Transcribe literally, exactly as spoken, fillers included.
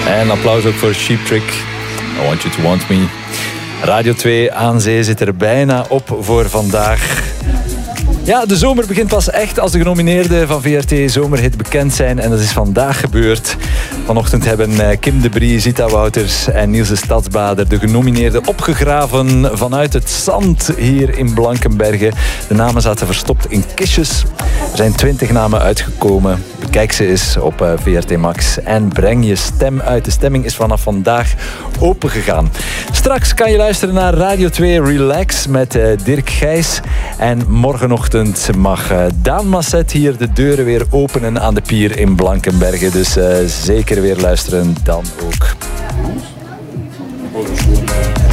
En applaus ook voor Cheap Trick. I Want You To Want Me. Radio twee aan zee zit er bijna op voor vandaag. Ja, de zomer begint pas echt als de genomineerden van V R T Zomerhit bekend zijn. En dat is vandaag gebeurd. Vanochtend hebben Kim de Brie, Zita Wouters en Niels de Stadsbader de genomineerden opgegraven vanuit het zand hier in Blankenberge. De namen zaten verstopt in kistjes. Er zijn twintig namen uitgekomen. Bekijk ze eens op V R T Max en breng je stem uit. De stemming is vanaf vandaag opengegaan. Straks kan je luisteren naar Radio twee Relax met Dirk Gijs. En morgenochtend mag Daan Masset hier de deuren weer openen aan de pier in Blankenberge. Dus uh, zeker weer luisteren dan ook.